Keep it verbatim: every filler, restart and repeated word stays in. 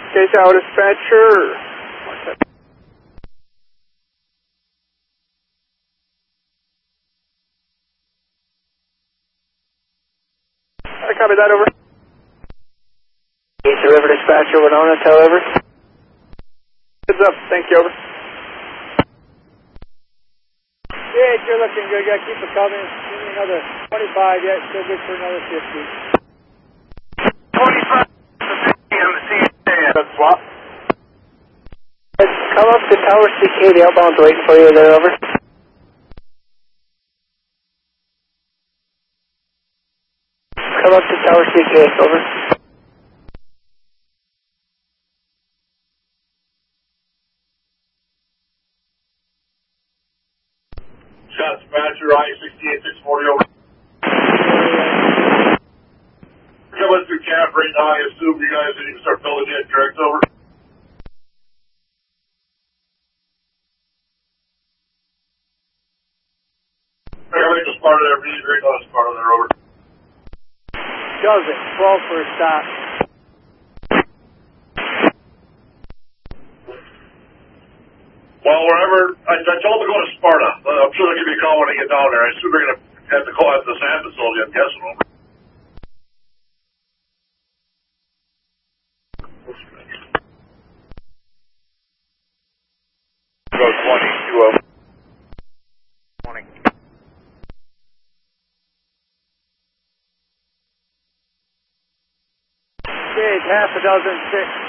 Okay, Tower Dispatcher. I copy that, over. East River Dispatcher, Winona, tell over. Heads up, thank you, over. Yeah, you're looking good. Gotta keep it coming. Give me another twenty-five. Yeah, still good for another fifty. twenty-five to fifty on the C stand. That's swap. Come up to Tower C K, the outbound's waiting for you there, over. Come up to Tower C K, over. Shot Dispatcher, I sixty-eight six forty, over. Coming through camp right now, I assume you guys need to start building in, correct, over? Everybody just part of there, read right now, just part of there, over. Does it. twelve for a stop. Well, wherever, I, I told them to go to Sparta. Uh, I'm sure they'll give me a call when I get down there. I assume they're going to have to call at the sand facility, I'm guessing, over. Go twenty, two oh. Morning. Okay, half a dozen, six.